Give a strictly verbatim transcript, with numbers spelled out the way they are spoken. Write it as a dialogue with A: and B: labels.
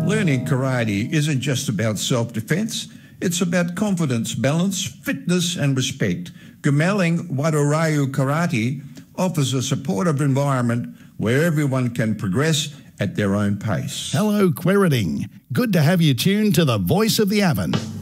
A: Learning karate isn't just about self-defense, it's about confidence, balance, fitness and respect. Gumaling Wadoryu Karate offers a supportive environment where everyone can progress at their own pace.
B: Hello, Queriting. Good to have you tuned to the Voice of the Avon.